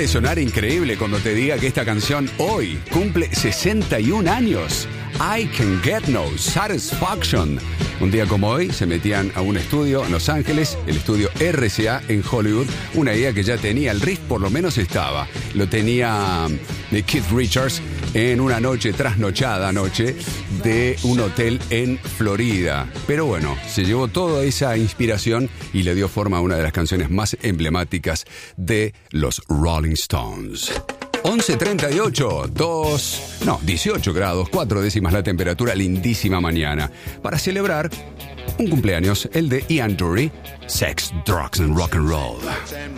puede sonar increíble cuando te diga que esta canción hoy cumple 61 años. I Can Get No Satisfaction. Un día como hoy se metían a un estudio en Los Ángeles, el estudio RCA en Hollywood, una idea que ya tenía, el riff por lo menos estaba. Lo tenía Keith Richards en una noche trasnochada noche de un hotel en Florida. Pero bueno, se llevó toda esa inspiración y le dio forma a una de las canciones más emblemáticas de los Rolling Stones. 11:38, 18 grados, 4 décimas la temperatura, lindísima mañana. Para celebrar un cumpleaños, el de Ian Dury, Sex, Drugs and Rock and Roll.